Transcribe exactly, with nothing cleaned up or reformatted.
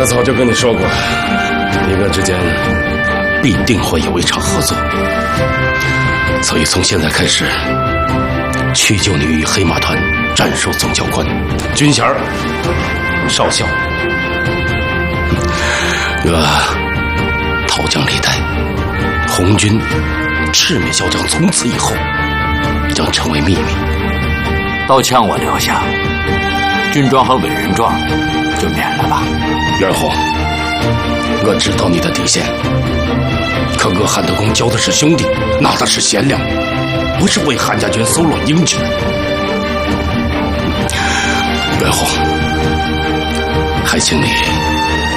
我早就跟你说过，你我之间必定会有一场合作，所以从现在开始，去救你于黑马团战守总教官，军衔少校。我讨将历代，红军赤面骁将从此以后将成为秘密。 刀枪我留下，军装和伟人装就免了吧。 袁洪，我知道你的底线，可我韩德公交的是兄弟，拿的是贤良，不是为韩家军搜罗英军。袁洪，还请你